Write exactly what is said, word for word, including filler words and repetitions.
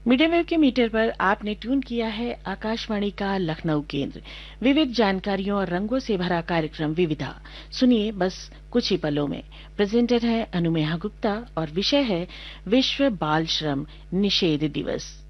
Medium wave के metre पर आपने ट्यून किया है आकाशवाणी का लखनऊ केंद्र। विविध जानकारियों और रंगों से भरा कार्यक्रम विविधा सुनिए बस कुछ ही पलों में। प्रेजेंटर है अनुमेहा गुप्ता और विषय है विश्व बाल श्रम निषेध दिवस।